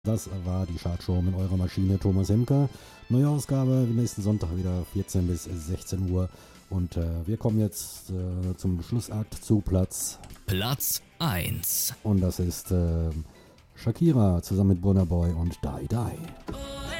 Das war die Chartshow mit eurer Maschine Thomas Hemker. Neue Ausgabe nächsten Sonntag wieder 14 bis 16 Uhr. Und wir kommen jetzt zum Schlussakt zu Platz 1. Und das ist Shakira zusammen mit Burna Boy und Die Die.